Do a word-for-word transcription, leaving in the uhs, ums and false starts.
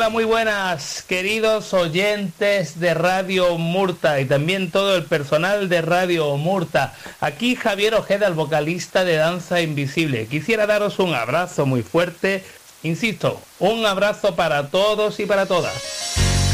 Hola, muy buenas, queridos oyentes de Radio Murta y también todo el personal de Radio Murta. Aquí Javier Ojeda, el vocalista de Danza Invisible. Quisiera daros un abrazo muy fuerte, insisto, un abrazo para todos y para todas.